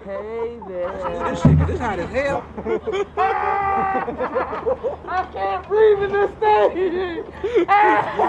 Hey there. This shit, 'cause this hot as hell. I can't breathe in this thing.